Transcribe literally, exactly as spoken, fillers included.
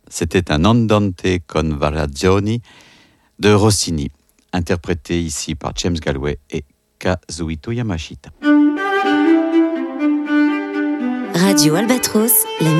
C'était un Andante con variazioni de Rossini, interprété ici par James Galway et Kazuhito Yamashita. Radio Albatros, la